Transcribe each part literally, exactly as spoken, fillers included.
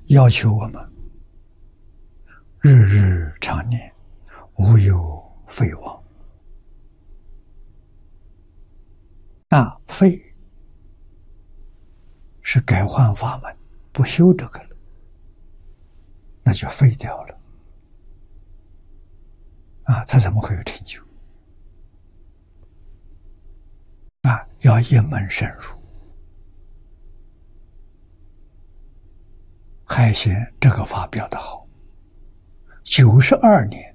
要求我们日日常念，无有废忘。啊，废是改换法门，不修这个了，那就废掉了。啊，他怎么会有成就？啊，要一门深入。海贤这个法表得好，九十二年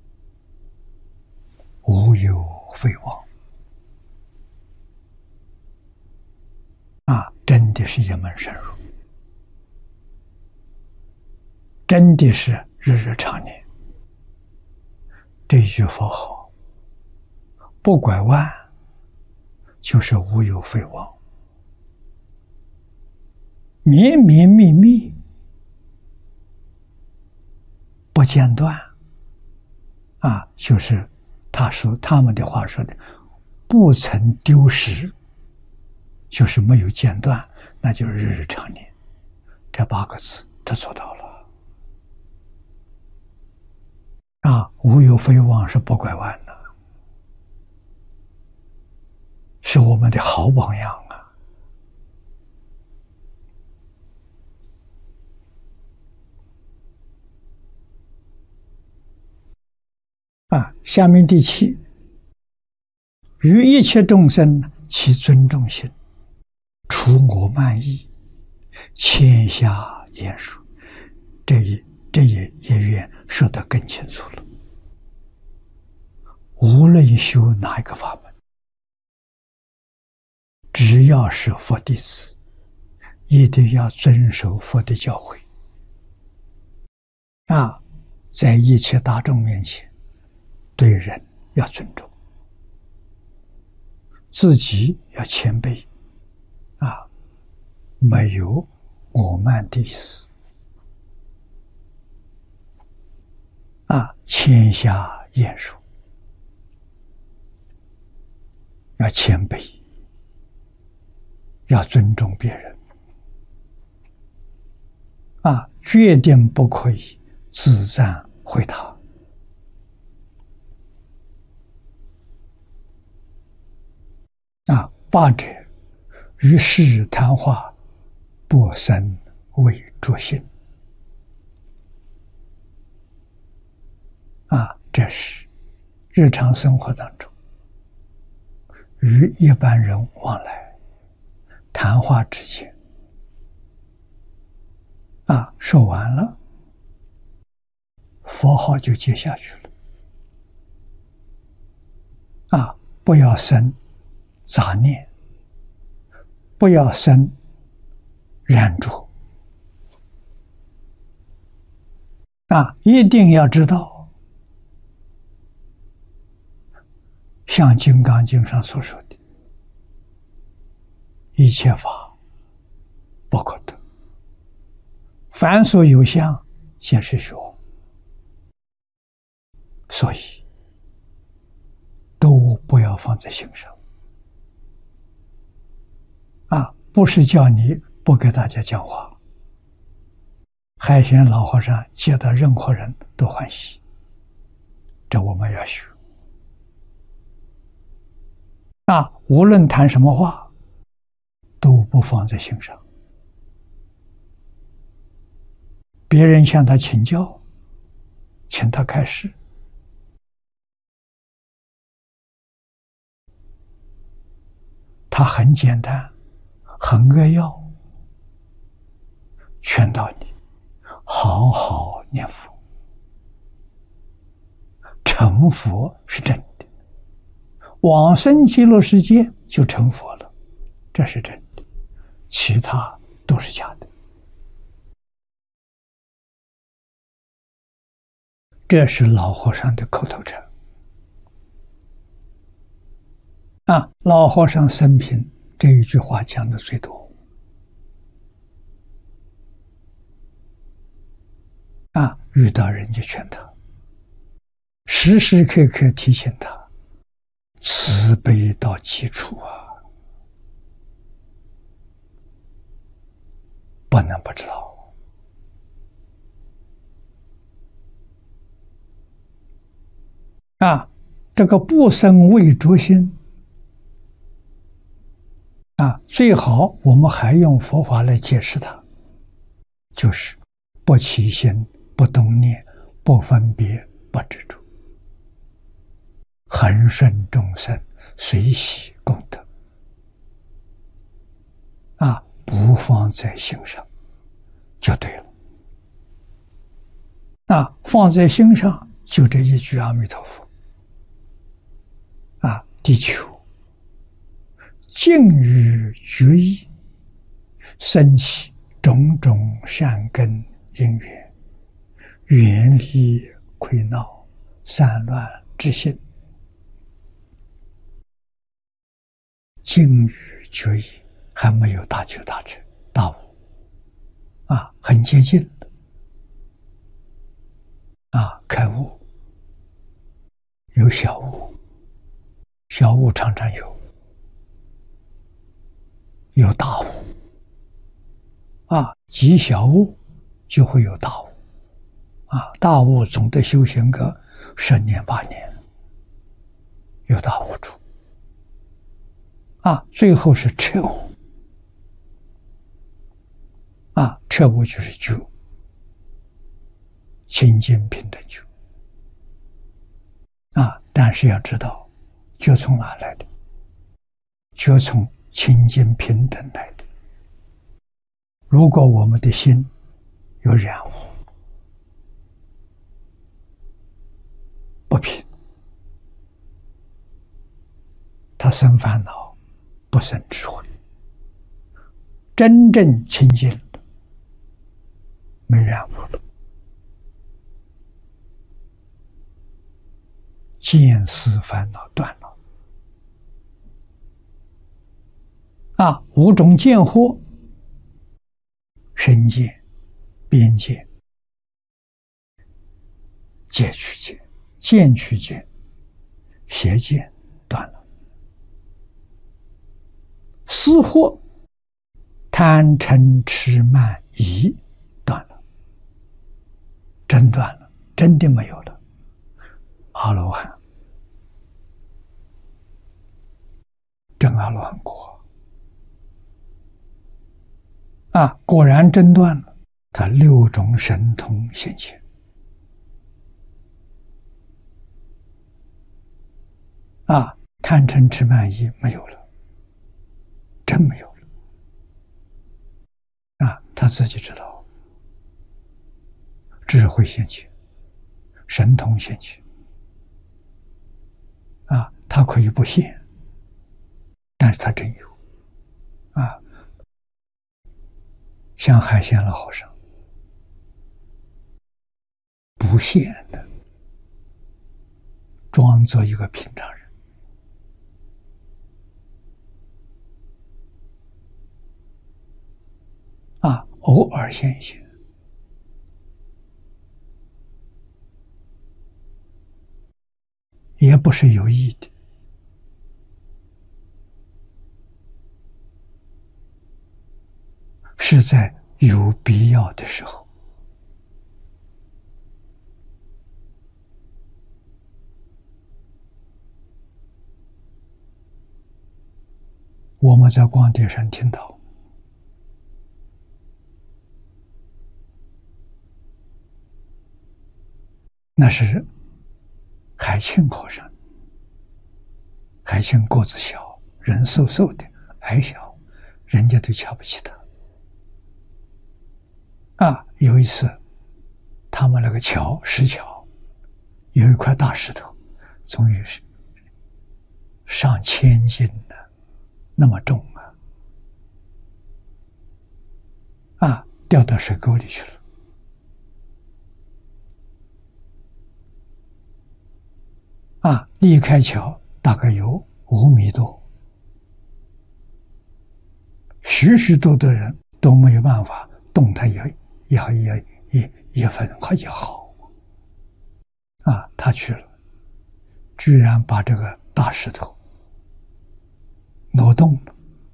无有废忘。啊，真的是一门深入，真的是日日常念。这一句佛号，不拐弯，就是无有废忘，绵绵密密，不间断。啊，就是他说他们的话说的，不曾丢失，就是没有间断，那就是日日常念。这八个字他做到了。啊，无有废忘是不拐弯的，是我们的好榜样啊！啊，下面第七，于一切众生起尊重心，除我慢意，谦下言说。这一这一也愿说得更清楚了。无论修哪一个法门，只要是佛弟子，一定要遵守佛的教诲。啊，在一切大众面前，对人要尊重，自己要谦卑。啊，没有我慢的意思。啊，谦下言说，要谦卑，要尊重别人。啊，决定不可以自赞毁他。啊，八者于世谈话，不生为着心。啊，这是日常生活当中与一般人往来谈话之间，啊，说完了，佛号就接下去了。啊，不要生杂念，不要生染着。啊，一定要知道，像《金刚经》上所说的，一切法不可得，凡所有相，皆是虚妄。所以都不要放在心上。啊，不是叫你不给大家讲话，海贤老和尚接到任何人都欢喜，这我们要学。啊，无论谈什么话，都不放在心上。别人向他请教，请他开示，他很简单，很扼要，劝导你好好念佛，成佛是真的，往生极乐世界就成佛了，这是真的，其他都是假的。这是老和尚的口头禅。啊，老和尚生平这一句话讲的最多。啊，遇到人就劝他，时时刻刻提醒他，慈悲到基础啊，不能不知道。 啊，这个不生未着心啊，最好我们还用佛法来解释它，就是不起心、不动念、不分别、不执着，恒顺众生，随喜功德啊，不放在心上就对了。啊，放在心上就这一句阿弥陀佛啊，地球尽于决意，生起种种善根因缘，远离溃闹散乱之心，尽于决意，还没有大觉大彻大悟啊，很接近啊，开悟，有小悟，小悟常常有，有大悟啊，极小悟就会有大悟啊，大悟总得修行个十年八年，有大悟处啊，最后是彻悟啊，彻悟就是觉，清净平等觉啊，但是要知道觉从哪来的？觉从清净平等来的。如果我们的心有染污不平，他生烦恼，不生智慧。真正清净的，没染污了，见思烦恼断了啊，五种见惑：身见、边见、戒取见、见取见、邪见断了。思惑、贪嗔痴慢疑断了，真断了，真的没有了。阿罗汉，真阿罗汉果啊，果然真断了，他六种神通现前啊，贪嗔痴慢疑没有了，真没有了啊，他自己知道，智慧现前，神通现前啊，他可以不现，但是他真有啊，像海鲜老和尚不现的，装作一个平常人啊，偶尔现一现，也不是有意的，是在有必要的时候。我们在光碟上听到，那是海清和尚。海清个子小，人瘦瘦的，矮小，人家都瞧不起他。啊，有一次，他们那个桥石桥有一块大石头，终于是上千斤的，那么重啊！啊，掉到水沟里去了。啊，离开桥大概有五米多，许许多多人都没有办法动弹也也也也也分也好啊，他去了，居然把这个大石头挪动了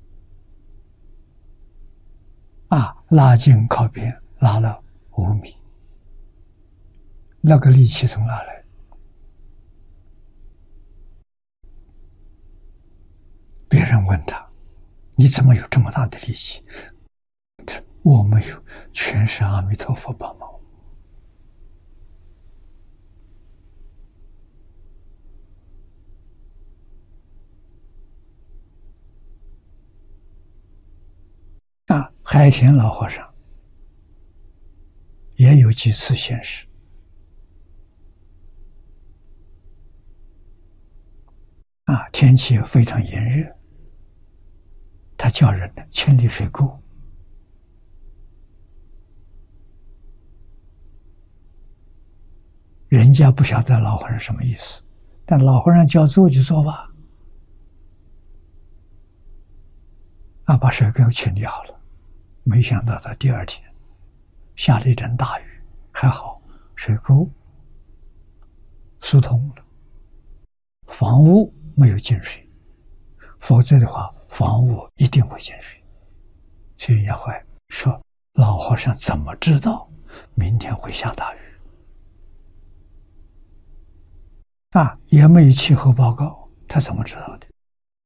啊，拉近靠边，拉了五米，那个力气从哪来？ 人问他：“你怎么有这么大的力气？”我没有，全是阿弥陀佛帮忙。啊，海贤老和尚也有几次现世。啊，天气非常炎热，他叫人呢清理水沟。人家不晓得老和尚什么意思，但老和尚叫做就做吧。啊，把水沟清理好了。没想到到第二天下了一阵大雨，还好水沟疏通了，房屋没有进水，否则的话房屋一定会进水。所以人家会说老和尚怎么知道明天会下大雨？啊，也没有气候报告，他怎么知道的？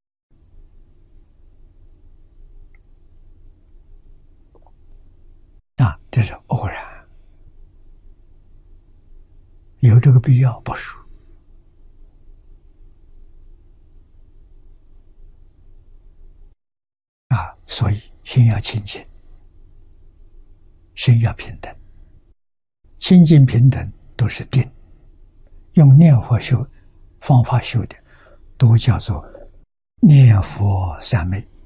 啊，这是偶然，有这个必要不说。啊，所以心要清净，心要平等，清净平等都是定，用念佛修方法修的，都叫做念佛三昧。